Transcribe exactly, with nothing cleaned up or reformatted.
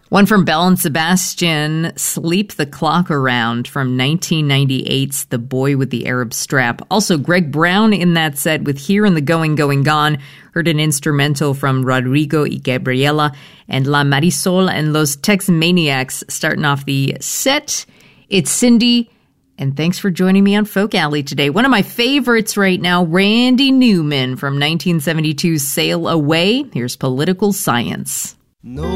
One from Belle and Sebastian, Sleep the Clock Around from nineteen ninety-eight's The Boy with the Arab Strap. Also, Greg Brown in that set with Here in the Going, Going Gone. Heard an instrumental from Rodrigo y Gabriela and La Marisol and Los Tex Maniacs starting off the set. It's Cindy, and thanks for joining me on Folk Alley today. One of my favorites right now, Randy Newman from nineteen seventy-two's Sail Away. Here's Political Science. No